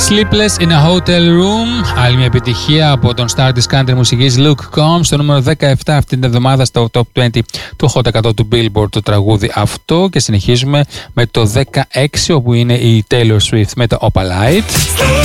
Sleepless in a Hotel Room, άλλη μια επιτυχία από τον star της country μουσικής Luke Combs, στο νούμερο 17 αυτή την εβδομάδα στο Top 20 του Hot 100 του Billboard το τραγούδι αυτό. Και συνεχίζουμε με το 16 όπου είναι η Taylor Swift με το Opalite.